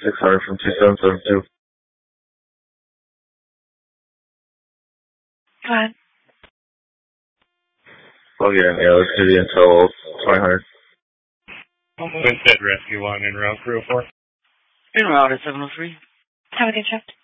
600 from 2772. Go ahead. Plug it in, yeah, let's do the until 2000. Instead rescue line in route 304. In route at 703. Have a good shift.